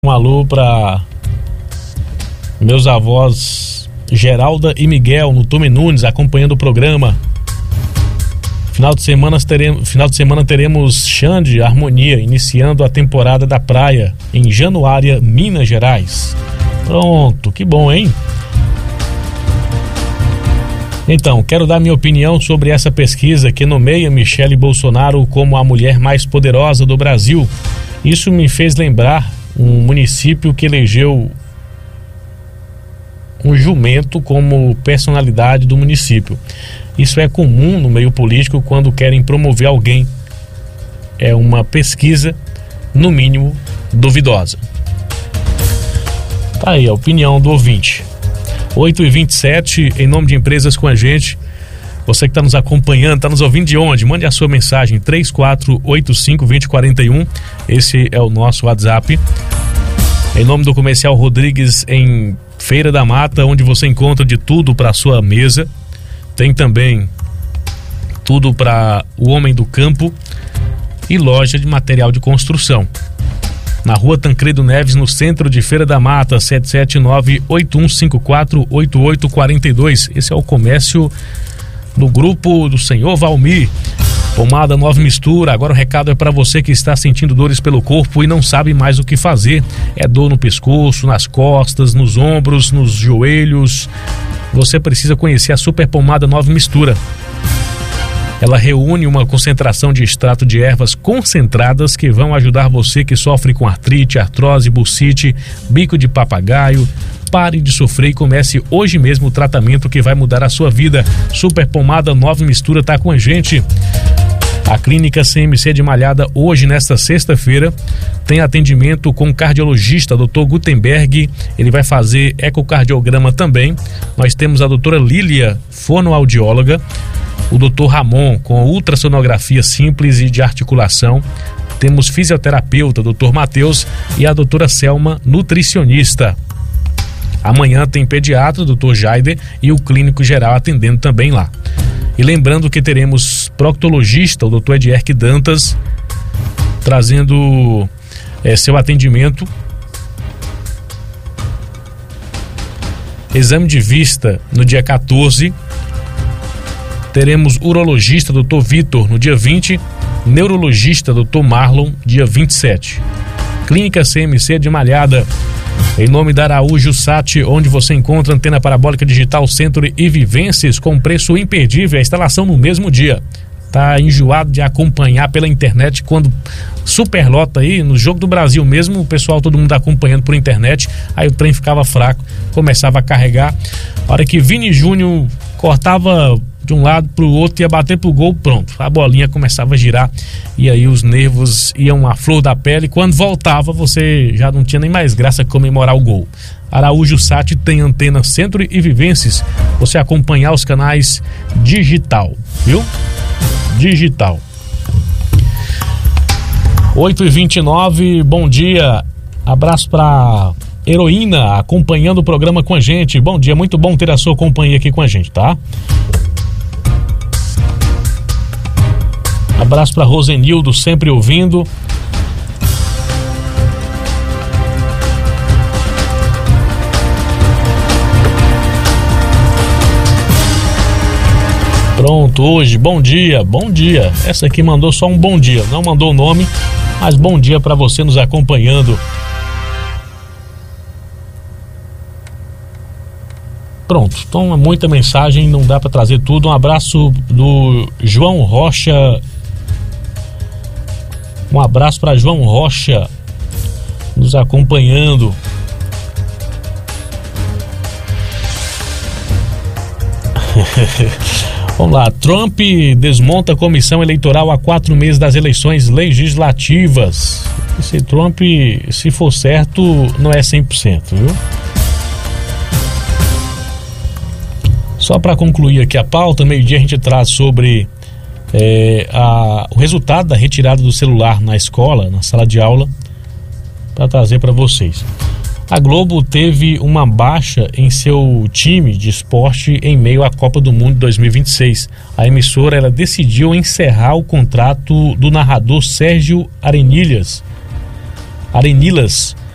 Um alô para meus avós Geralda e Miguel no Tome Nunes, acompanhando o programa. Final de semana teremos Xande Harmonia, iniciando a temporada da praia em Januária, Minas Gerais. Pronto, que bom, hein? Então, quero dar minha opinião sobre essa pesquisa que nomeia Michele Bolsonaro como a mulher mais poderosa do Brasil. Isso me fez lembrar um município que elegeu um jumento como personalidade do município. Isso é comum no meio político quando querem promover alguém. É uma pesquisa, no mínimo, duvidosa. Tá aí a opinião do ouvinte. 8h27, em nome de empresas com a gente. Você que está nos acompanhando, está nos ouvindo de onde? Mande a sua mensagem, 3485-2041. Esse é o nosso WhatsApp. Em nome do Comercial Rodrigues, em Feira da Mata, onde você encontra de tudo para a sua mesa. Tem também tudo para o homem do campo e loja de material de construção. Na Rua Tancredo Neves, no centro de Feira da Mata, 779-8154-8842. Esse é o comércio do grupo do senhor Valmir. Pomada Nova Mistura. Agora o recado é para você que está sentindo dores pelo corpo e não sabe mais o que fazer. É dor no pescoço, nas costas, nos ombros, nos joelhos. Você precisa conhecer a Super Pomada Nova Mistura. Ela reúne uma concentração de extrato de ervas concentradas que vão ajudar você que sofre com artrite, artrose, bursite, bico de papagaio. Pare de sofrer e comece hoje mesmo o tratamento que vai mudar a sua vida. Super Pomada Nova Mistura está com a gente. A Clínica CMC de Malhada, hoje, nesta sexta-feira, tem atendimento com o cardiologista, Dr. Gutenberg. Ele vai fazer ecocardiograma também. Nós temos a doutora Lília, fonoaudióloga. O Dr. Ramon, com ultrassonografia simples e de articulação. Temos fisioterapeuta, Dr. Matheus, e a doutora Selma, nutricionista. Amanhã tem pediatra, Dr. Jaider, e o clínico geral atendendo também lá. E lembrando que teremos proctologista, o Dr. Edierque Dantas, trazendo seu atendimento. Exame de vista no dia 14. Teremos urologista, Dr. Vitor, no dia 20. Neurologista, Dr. Marlon, dia 27. Clínica CMC de Malhada, em nome da Araújo Sat, onde você encontra antena parabólica digital Century e Vivências com preço imperdível, a instalação no mesmo dia. Tá enjoado de acompanhar pela internet quando superlota aí, no Jogo do Brasil mesmo, o pessoal, todo mundo acompanhando por internet, aí o trem ficava fraco, começava a carregar. A hora que Vini Júnior cortava de um lado pro outro, ia bater pro gol, pronto, a bolinha começava a girar e aí os nervos iam à flor da pele. Quando voltava, você já não tinha nem mais graça comemorar o gol. Araújo Sat tem antena Centro e Vivências, você acompanhar os canais digital, viu? Digital. 8h29, bom dia, abraço pra Heroína, acompanhando o programa com a gente. Bom dia, muito bom ter a sua companhia aqui com a gente, tá? Abraço para Rosenildo, sempre ouvindo. Pronto, hoje, bom dia, bom dia. Essa aqui mandou só um bom dia, não mandou o nome, mas bom dia para você nos acompanhando. Pronto, então muita mensagem, não dá para trazer tudo. Um abraço do João Rocha. Um abraço para João Rocha nos acompanhando. Vamos lá, Trump desmonta a comissão eleitoral há 4 meses das eleições legislativas. Esse Trump, se for certo, não é 100%, viu? Só para concluir aqui a pauta, meio-dia a gente traz sobre o resultado da retirada do celular na escola, na sala de aula, para trazer para vocês. A Globo teve uma baixa em seu time de esporte em meio à Copa do Mundo 2026. A emissora ela decidiu encerrar o contrato do narrador Sérgio Arenilhas